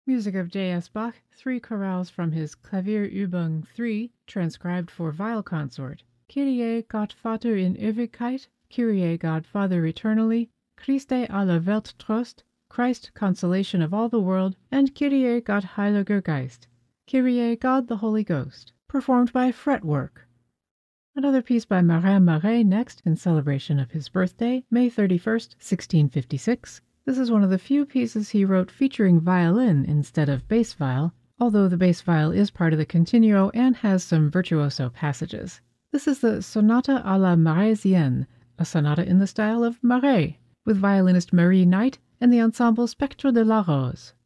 Music of J.S. Bach, 3 chorales from his Klavierübung 3, transcribed for viol consort. Kyrie, Gott Vater in Ewigkeit, Kyrie, God Father eternally, Christe aller Welt Trost, Christ, consolation of all the world, and Kyrie, Gott Heiliger Geist, Kyrie, God the Holy Ghost, performed by Fretwork. Another piece by Marin Marais next, in celebration of his birthday, May 31st, 1656. This is one of the few pieces he wrote featuring violin instead of bass viol, although the bass viol is part of the continuo and has some virtuoso passages. This is the Sonata à la Maraisienne, a sonata in the style of Marais, with violinist Marie Knight and the ensemble Spectre de la Rose.